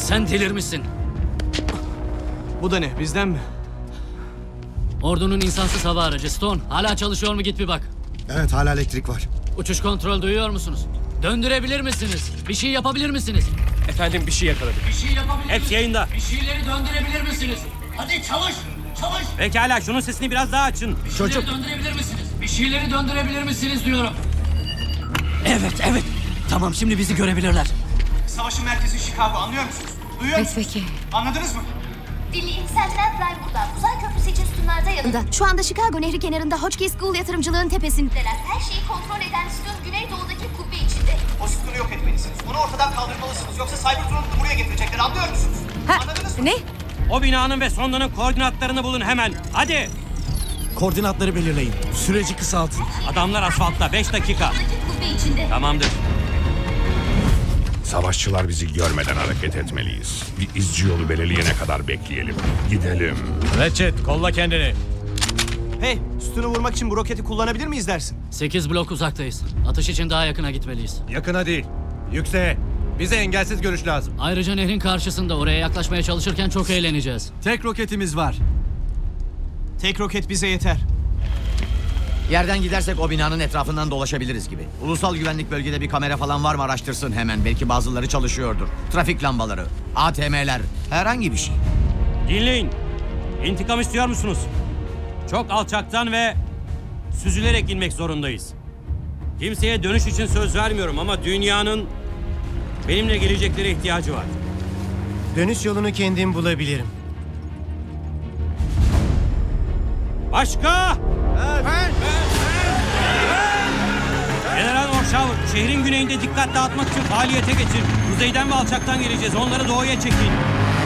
Sen delirmişsin. Bu da ne? Bizden mi? Ordunun insansız hava aracı Stone. Hala çalışıyor mu, git bir bak. Evet, hala elektrik var. Uçuş kontrol duyuyor musunuz? Döndürebilir misiniz? Bir şey yapabilir misiniz? Efendim bir şey yakaladık. Bir şey yapabilir Hepsi misiniz? yayında. Bir şeyleri döndürebilir misiniz? Hadi çalış! Çalış! Pekala, şunun sesini biraz daha açın. Bir şeyleri döndürebilir misiniz? Bir şeyleri döndürebilir misiniz diyorum. Evet. Tamam, şimdi bizi görebilirler. Savaşın merkezi Chicago, anlıyor musunuz? Duyuyor musunuz? Peki. Anladınız mı? Dinleyin, Sentinel Prime burada. Uzay köprüsü için sütunlarda yanında. Şu anda Chicago Nehri kenarında Hotchkiss School yatırımcılığın tepesindeler. Her şeyi kontrol eden sütun güneydoğudaki kubbe içinde. O sütunu yok etmelisiniz. Onu ortadan kaldırmalısınız. Yoksa Cybertron'u buraya getirecekler, anlıyor musunuz? Anladınız mı? Ne? O binanın ve sondanın koordinatlarını bulun hemen. Hadi. Koordinatları belirleyin. Süreci kısaltın. Adamlar asfaltta. 5 dakika. Oradaki kubbe içinde. Tamamdır. Savaşçılar bizi görmeden hareket etmeliyiz. Bir izci yolu belirleyene kadar bekleyelim. Gidelim. Ratchet, kolla kendini. Hey, sütunu vurmak için bu roketi kullanabilir miyiz dersin? 8 blok uzaktayız. Atış için daha yakına gitmeliyiz. Yakına değil. Yükseğe. Bize engelsiz görüş lazım. Ayrıca nehrin karşısında, oraya yaklaşmaya çalışırken çok eğleneceğiz. Tek roketimiz var. Tek roket bize yeter. Yerden gidersek o binanın etrafından dolaşabiliriz gibi. Ulusal güvenlik bölgede bir kamera falan var mı, araştırsın hemen. Belki bazıları çalışıyordur. Trafik lambaları, ATM'ler, herhangi bir şey. Dinleyin. İntikam istiyor musunuz? Çok alçaktan ve süzülerek inmek zorundayız. Kimseye dönüş için söz vermiyorum ama dünyanın benimle geleceklere ihtiyacı var. Dönüş yolunu kendim bulabilirim. Başka? General Warshower, şehrin güneyinde dikkat dağıtmak için faaliyete geçin. Kuzeyden ve alçaktan geleceğiz. Onları doğuya çekin.